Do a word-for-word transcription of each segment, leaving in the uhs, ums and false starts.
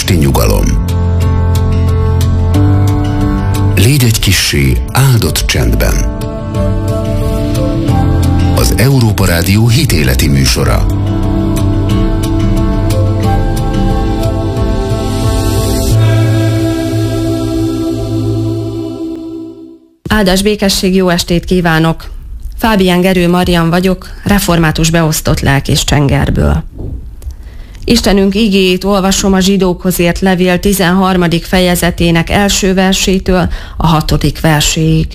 esti nyugalom. Légy egy kissé áldott csendben. Az Európa Rádió hitéleti műsora. Áldás békesség, jó estét kívánok! Fábián Gerő Marian vagyok, református beosztott lelkész Csengerből. Istenünk igéjét olvasom a zsidókhoz írt levél tizenharmadik fejezetének első versétől a hatodik verséig.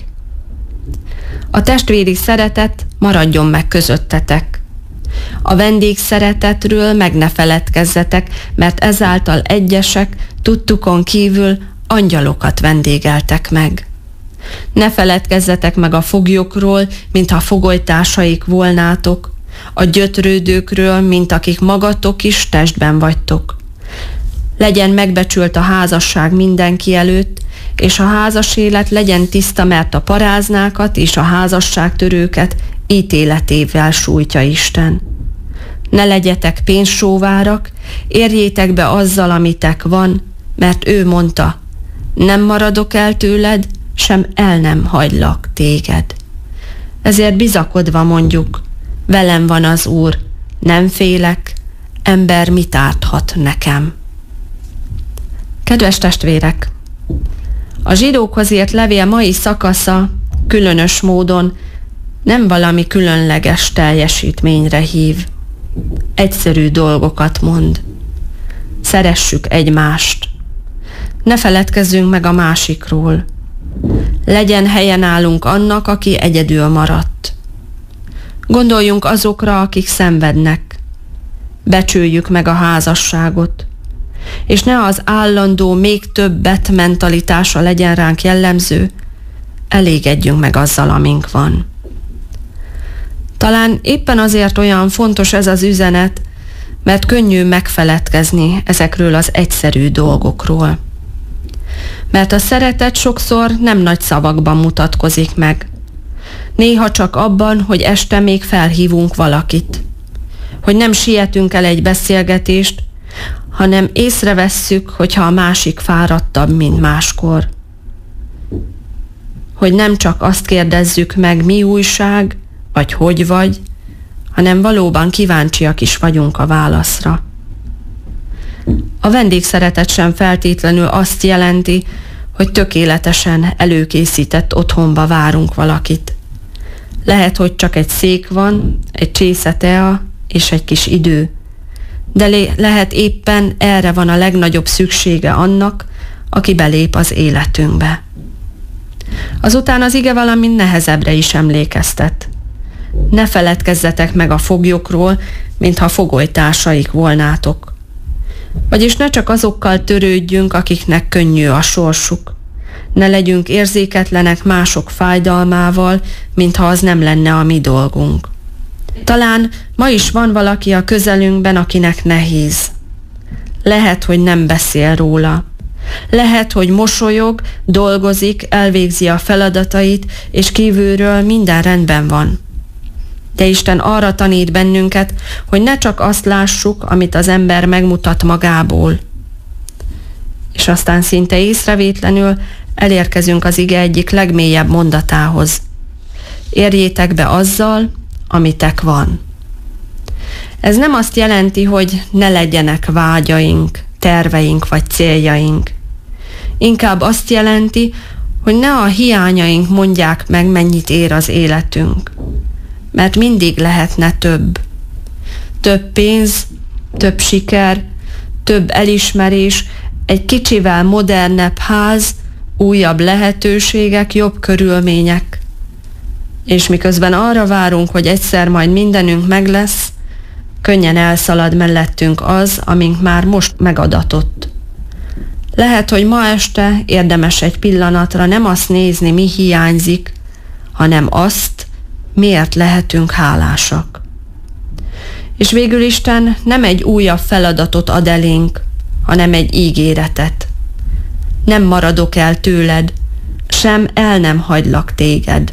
A testvéri szeretet maradjon meg közöttetek. A vendégszeretetről meg ne feledkezzetek, mert ezáltal egyesek tudtukon kívül angyalokat vendégeltek meg. Ne feledkezzetek meg a foglyokról, mintha fogolytársaik volnátok, a gyötrődőkről, mint akik magatok is testben vagytok. Legyen megbecsült a házasság mindenki előtt, és a házas élet legyen tiszta, mert a paráznákat és a házasságtörőket ítéletével sújtja Isten. Ne legyetek pénzsóvárak, érjétek be azzal, amitek van, mert ő mondta, nem maradok el tőled, sem el nem hagylak téged. Ezért bizakodva mondjuk, velem van az Úr, nem félek, ember mit árthat nekem. Kedves testvérek! A zsidókhoz írt levél mai szakasza különös módon nem valami különleges teljesítményre hív. Egyszerű dolgokat mond. Szeressük egymást. Ne feledkezzünk meg a másikról. Legyen helye nálunk annak, aki egyedül maradt. Gondoljunk azokra, akik szenvednek. Becsüljük meg a házasságot. És ne az állandó, még többet mentalitása legyen ránk jellemző, elégedjünk meg azzal, amink van. Talán éppen azért olyan fontos ez az üzenet, mert könnyű megfeledkezni ezekről az egyszerű dolgokról. Mert a szeretet sokszor nem nagy szavakban mutatkozik meg. Néha csak abban, hogy este még felhívunk valakit. Hogy nem sietünk el egy beszélgetést, hanem észrevesszük, hogyha a másik fáradtabb, mint máskor. Hogy nem csak azt kérdezzük meg, mi újság, vagy hogy vagy, hanem valóban kíváncsiak is vagyunk a válaszra. A vendégszeretet sem feltétlenül azt jelenti, hogy tökéletesen előkészített otthonba várunk valakit. Lehet, hogy csak egy szék van, egy csésze tea és egy kis idő. De lehet éppen erre van a legnagyobb szüksége annak, aki belép az életünkbe. Azután az ige valami nehezebbre is emlékeztet. Ne feledkezzetek meg a foglyokról, mintha fogolytársaik volnátok. Vagyis ne csak azokkal törődjünk, akiknek könnyű a sorsuk. Ne legyünk érzéketlenek mások fájdalmával, mintha az nem lenne a mi dolgunk. Talán ma is van valaki a közelünkben, akinek nehéz. Lehet, hogy nem beszél róla. Lehet, hogy mosolyog, dolgozik, elvégzi a feladatait, és kívülről minden rendben van. De Isten arra tanít bennünket, hogy ne csak azt lássuk, amit az ember megmutat magából. És aztán szinte észrevétlenül elérkezünk az ige egyik legmélyebb mondatához. Érjétek be azzal, amitek van. Ez nem azt jelenti, hogy ne legyenek vágyaink, terveink vagy céljaink. Inkább azt jelenti, hogy ne a hiányaink mondják meg, mennyit ér az életünk. Mert mindig lehetne több. Több pénz, több siker, több elismerés, egy kicsivel modernebb ház, újabb lehetőségek, jobb körülmények. És miközben arra várunk, hogy egyszer majd mindenünk meg lesz, könnyen elszalad mellettünk az, amink már most megadatott. Lehet, hogy ma este érdemes egy pillanatra nem azt nézni, mi hiányzik, hanem azt, miért lehetünk hálásak. És végül Isten nem egy újabb feladatot ad elénk, hanem egy ígéretet. Nem maradok el tőled, sem el nem hagylak téged.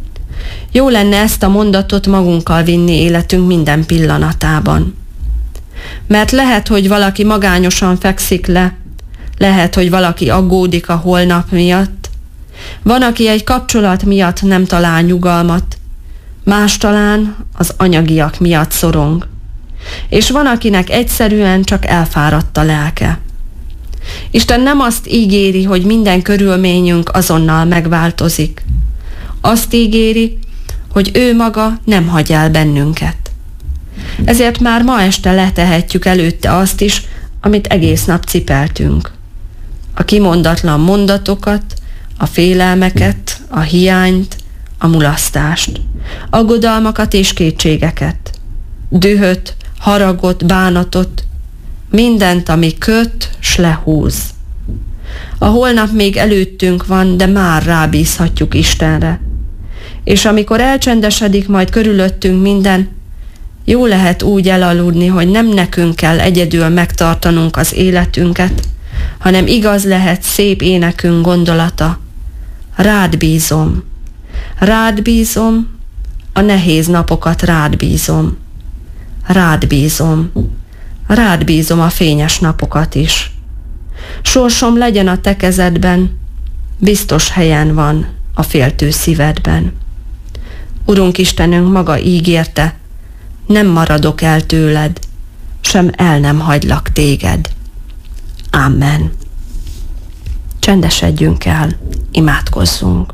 Jó lenne ezt a mondatot magunkkal vinni életünk minden pillanatában. Mert lehet, hogy valaki magányosan fekszik le, lehet, hogy valaki aggódik a holnap miatt, van, aki egy kapcsolat miatt nem talál nyugalmat, más talán az anyagiak miatt szorong, és van, akinek egyszerűen csak elfáradt a lelke. Isten nem azt ígéri, hogy minden körülményünk azonnal megváltozik. Azt ígéri, hogy ő maga nem hagy el bennünket. Ezért már ma este letehetjük előtte azt is, amit egész nap cipeltünk. A kimondatlan mondatokat, a félelmeket, a hiányt, a mulasztást, aggodalmakat és kétségeket, dühöt, haragot, bánatot, mindent, ami köt, s lehúz. A holnap még előttünk van, de már rábízhatjuk Istenre. És amikor elcsendesedik majd körülöttünk minden, jó lehet úgy elaludni, hogy nem nekünk kell egyedül megtartanunk az életünket, hanem igaz lehet szép énekünk gondolata. Rád bízom, rád bízom, a nehéz napokat rád bízom, rád bízom, rád bízom a fényes napokat is. Sorsom legyen a te kezedben, biztos helyen van a féltő szívedben. Urunk Istenünk maga ígérte, nem maradok el tőled, sem el nem hagylak téged. Amen. Csendesedjünk el, imádkozzunk.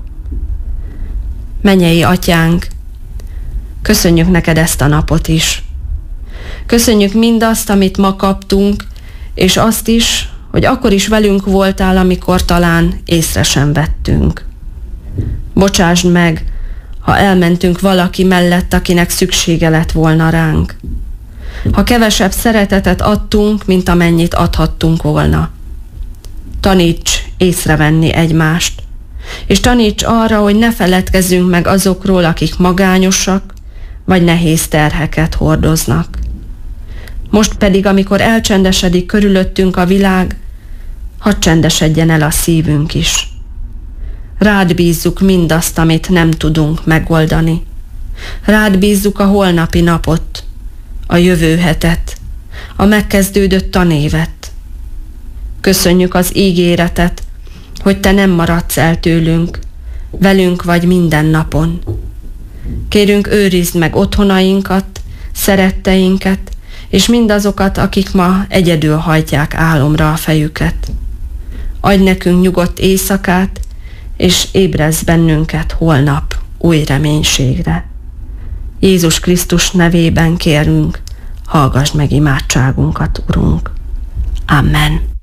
Mennyei Atyánk, köszönjük neked ezt a napot is. Köszönjük mindazt, amit ma kaptunk, és azt is, hogy akkor is velünk voltál, amikor talán észre sem vettünk. Bocsásd meg, ha elmentünk valaki mellett, akinek szüksége lett volna ránk. Ha kevesebb szeretetet adtunk, mint amennyit adhattunk volna. Taníts észrevenni egymást, és taníts arra, hogy ne feledkezzünk meg azokról, akik magányosak, vagy nehéz terheket hordoznak. Most pedig, amikor elcsendesedik körülöttünk a világ, hadd csendesedjen el a szívünk is. Rád bízzuk mindazt, amit nem tudunk megoldani. Rád bízzuk a holnapi napot, a jövő hetet, a megkezdődött tanévet. Köszönjük az ígéretet, hogy te nem maradsz el tőlünk, velünk vagy minden napon. Kérünk, őrizd meg otthonainkat, szeretteinket, és mindazokat, akik ma egyedül hajtják álomra a fejüket. Adj nekünk nyugodt éjszakát, és ébrezz bennünket holnap új reménységre. Jézus Krisztus nevében kérünk, hallgass meg imádságunkat, Urunk. Amen.